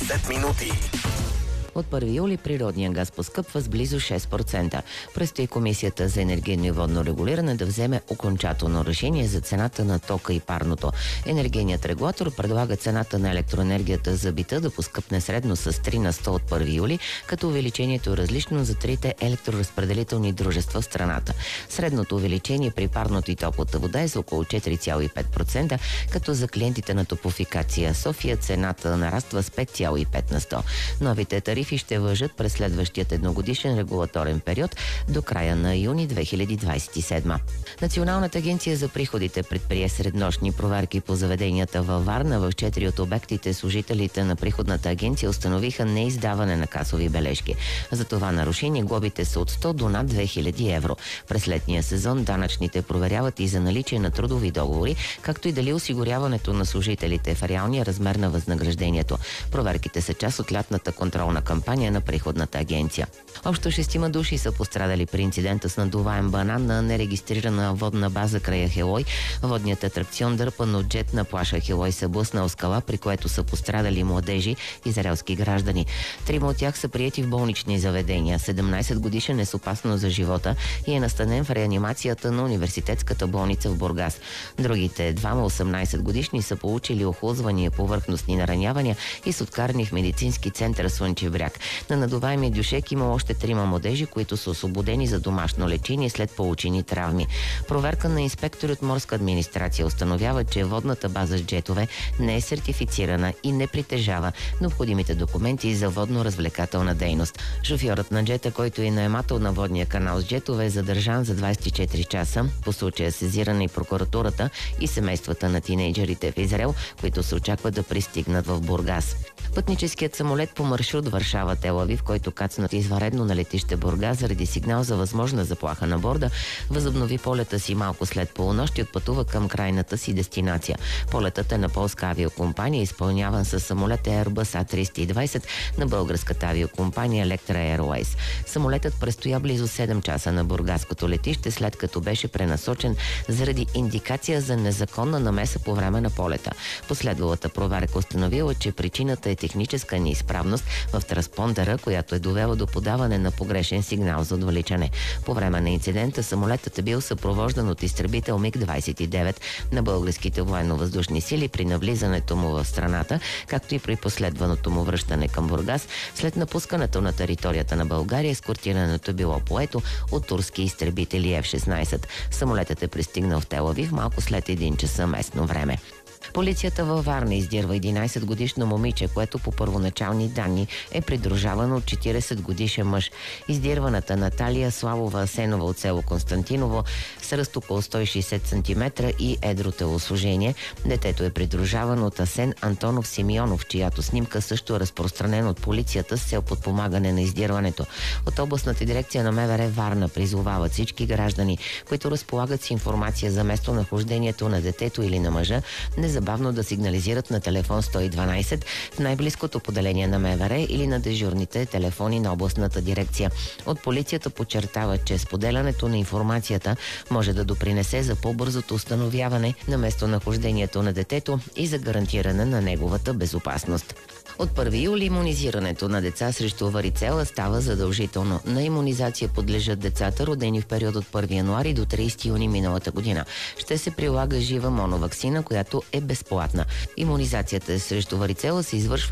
90 минути. От 1 юли природния газ поскъпва с близо 6%. Предстои Комисията за енергийно и водно регулиране да вземе окончателно решение за цената на тока и парното. Енергийният регулатор предлага цената на електроенергията за бита да поскъпне средно с 3 на 100 от 1 юли, като увеличението е различно за трите електроразпределителни дружества в страната. Средното увеличение при парното и топлата вода е за около 4,5%, като за клиентите на Топлофикация София цената нараства с 5,5 на 100. Новите тарифи ще важат през следващият едногодишен регулаторен период до края на юни 2027. Националната агенция за приходите предприе среднощни проверки по заведенията във Варна. В 4 от обектите служителите на приходната агенция установиха неиздаване на касови бележки. За това нарушение глобите са от 100 до над 2000 евро. През летния сезон данъчните проверяват и за наличие на трудови договори, както и дали осигуряването на служителите в реалния размер на възнаграждението. Проверките са част от лятната контролна кампания на приходната агенция. Общо 6 души са пострадали при инцидента с надуваем банан на нерегистрирана водна база край Ахелой. Водният атракцион, дърпан от джет на плаж Ахелой, се блъснал скала, при което са пострадали младежи, израелски граждани. 3 от тях са приети в болнични заведения. 17 годишен е с опасност за живота и е настанен в реанимацията на университетската болница в Бургас. Другите 18 годишни са получили охлузвания, повърхностни наранявания и са откарани в медицински център Слънчев бряг. На надуваемия дюшек има още 3 младежи, които са освободени за домашно лечение след получени травми. Проверка на инспектори от морска администрация установява, че водната база с джетове не е сертифицирана и не притежава необходимите документи за водно-развлекателна дейност. Шофьорът на джета, който е наемател на водния канал с джетове, е задържан за 24 часа. По случая сезирана и прокуратурата и семействата на тинейджерите в Израел, които се очаква да пристигнат в Бургас. Пътническият самолет по маршрут Варшава-Тел Авив, който кацнат извънредно на летище Бургас заради сигнал за възможна заплаха на борда, възобнови полета си малко след полунощ и отпътува към крайната си дестинация. Полетът е на полска авиокомпания, изпълняван с самолет Airbus A320 на българската авиокомпания Electra Airways. Самолетът престоя близо 7 часа на бургаското летище, след като беше пренасочен заради индикация за незаконна намеса по време на полета. Последвалата проверка установила, че причината е техническа неизправност в транспондера, която е довела до подаване на погрешен сигнал за отвличане. По време на инцидента самолетът е бил съпровождан от изтребител МиГ-29 на българските военно-въздушни сили при навлизането му в страната, както и при последваното му връщане към Бургас. След напускането на територията на България, ескортирането е било поето от турски изтребители F-16. Самолетът е пристигнал в Тел Авив малко след 1 часа местно време. Полицията във Варна издирва 11-годишно момиче, което по първоначални данни е придружавано от 40-годишен мъж. Издирваната Наталия Славова Асенова от село Константиново с ръст около 160 см и едро телосложение. Детето е придружавано от Асен Антонов Симеонов, чиято снимка също е разпространена от полицията с цел подпомагане на издирването. От областната дирекция на МВР Варна призовават всички граждани, които разполагат с информация за местонахождението на детето или на мъжа, незабавно да сигнализират на телефон 112 в най-близкото поделение на МВР или на дежурните телефони на областната дирекция. От полицията подчертават, че споделянето на информацията може да допринесе за по-бързото установяване на местонахождението на детето и за гарантиране на неговата безопасност. От 1 юли имунизирането на деца срещу варицела става задължително. На имунизация подлежат децата, родени в период от 1 януари до 30 юни миналата година. Ще се прилага жива моноваксина, която е безплатна. Имунизацията срещу варицела се извършва